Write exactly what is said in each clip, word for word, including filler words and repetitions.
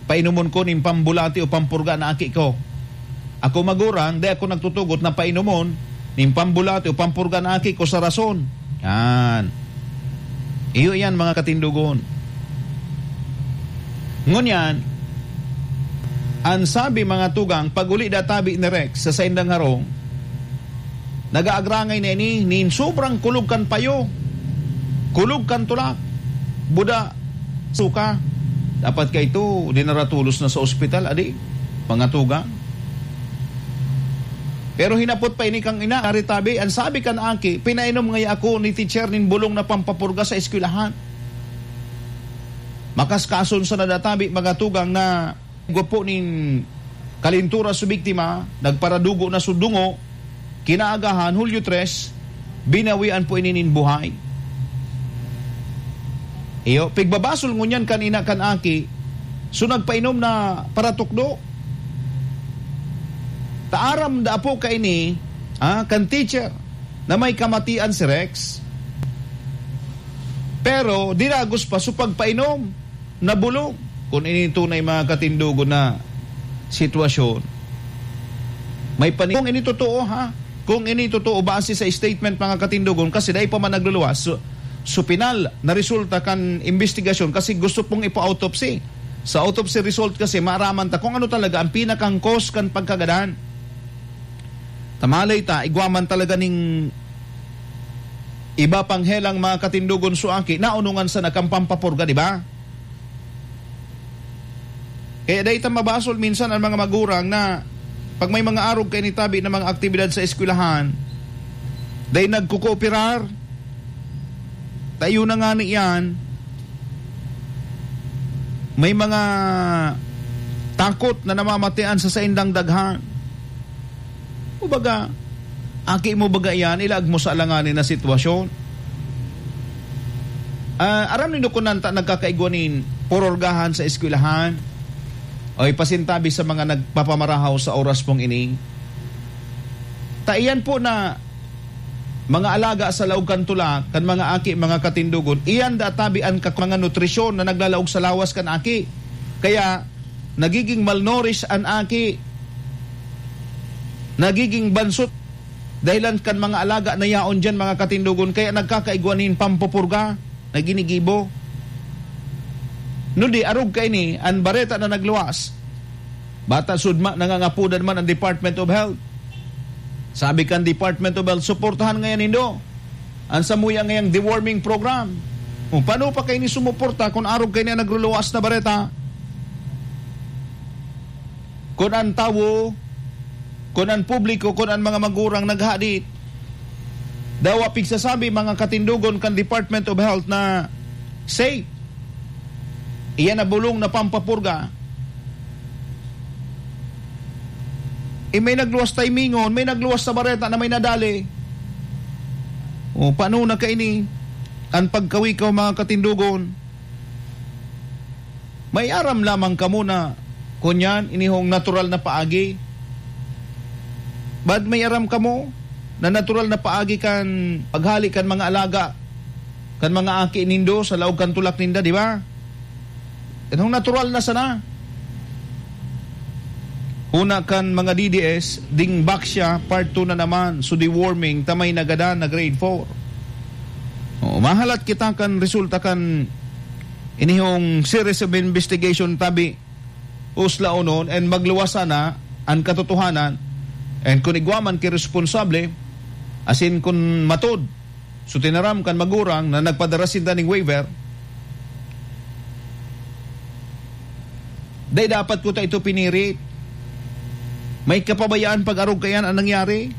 Painumon ko ning pambulati o pampurga na aki ko. Ako magurang, di ako nagtutugot na painumon ning pambulati o pampurga na aki ko sa rason. Yan. Iyo yan mga katindugon. Ngunyan, ang sabi mga tugang, pag uli databi ni Rex sa saindang harong, nag-aagrangay na ini, nin sobrang kulog kan payo. Kulog kan tulak. Buda, suka. Dapat ka ito, dinaratulos na sa ospital, adi, mga tugang. Pero hinapot pa ini kang ina, naritabi, ang sabi kan aki, pinainom ngay ako ni teacher nin bulong na pampapurga sa eskwelahan. Makaskason sa nadatabi, mga tugang na gwapo nin kalintura sa biktima, nagparadugo na sudungo, kinaagahan, Hulyo tres, binawian po ininin buhay. Iyo, pigbabasol ngunyan kanina kan aki, so nagpainom na paratukdo. Taaram da po ka ini, ah, kan teacher, na may kamatian si Rex. Pero, dinagos pa so pagpainom, nabulong. Kung ini tunay mga katindugo na sitwasyon. May panin. Kung ini totoo ha, kung ini totoo base sa statement mga katindugon, kasi dahil pa man nagluluwas, so, so pinal na resulta kan investigasyon kasi gusto pong ipa-autopsy. Sa autopsy result kasi maaraman ta kung ano talaga ang pinakang cause kan pagkagadan. Tamalay ta, igwaman talaga ning iba pang helang mga katindugon suaki, naunungan sa nakampampapurga, di ba? Kaya dahil ta mabasol minsan ang mga magurang na pag may mga arog kayo nitabi na mga aktibidad sa eskwelahan, dahil nagkukooperar, tayo na nga niyan, may mga takot na namamatian sa saindang daghan. O baga, aki mo baga yan, ilag mo sa alanganin na sitwasyon. Uh, aram niyo kung nanta nagkakaigwanin, pororgahan sa eskwelahan, o ipasintabi sa mga nagpapamarahaw sa oras pong ining. Taiyan po na mga alaga sa laog kan tulak, kan mga aki, mga katindugon, iyan databian ka mga nutrisyon na naglalaog sa lawas kan aki. Kaya, nagiging malnourished an aki, nagiging bansot, dahilan kan mga alaga na yaon dyan mga katindugon, kaya nagkakaigwanin pampupurga, na ginigibo. Nundi, arog ka ini, ang bareta na nagluwas, bata sudma, nangangapudan man ang Department of Health. Sabi kan Department of Health, suportahan ngayon indo. Ang samuya ngayang deworming program. Kung paano pa kayo ni sumuporta kung arog kayo na nagluluwas na bareta? Kung ang tawo, kung ang publiko, kung ang mga magurang naghadit, daw pigsasabi mga katindugon kan Department of Health na safe. Iyan na bulong na pampapurga. Eh may nagluwas timingon, may nagluwas sa bareta na may nadali. O paano na kaini ang pagkawikaw mga katindugon? May aram lamang ka muna kunyan inihong natural na paagi. Bad may aram ka mo na natural na paagi kan paghali kan mga alaga kan mga aki nindo sa laog kan tulak ninda, di ba? Inong natural na sana. Una kan mga D D S, ding baksya, part two na naman, so deworming, tamay nagada na grade four. O, mahalat kita kan resulta kan inihong series of investigation tabi usla unon and magluwasa na ang katotohanan and kung igwaman ki responsable asin kung matod so tinaram kan magurang na nagpadarasin ning waiver, day dapat ko ta ito pinirit. May kapabayaan pag-arog kayan ang nangyari.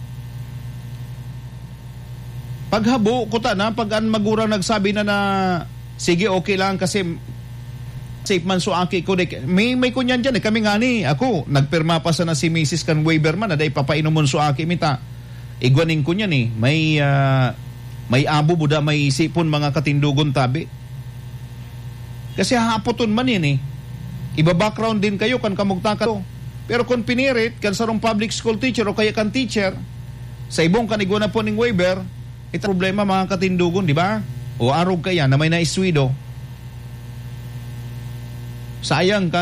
Paghabo ko ta na, pag ang magurang nagsabi na na, sige okay lang kasi safe man so aki ko. May, may kunyan dyan eh, kami nga ni, ako, nagpirma pa sa na si Missus kan waiver man, na day papainomon so aki mita. Igwaning kunyan eh, may, uh, may abo buda, may sipon mga katindugon tabi. Kasi hapoton man yun eh. Iba-background din kayo kan kamugta ka. Pero kung pinirit, kan sarong public school teacher o kaya kan teacher, sa ibong kanigwa na po ng waiver, ito problema mga katindugon, di ba? O arog kaya na may naiswido. Sayang ka.